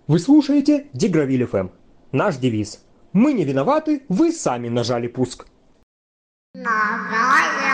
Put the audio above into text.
Вы слушаете Дигравиль ФМ. Наш девиз: мы не виноваты, вы сами нажали пуск. Нажали.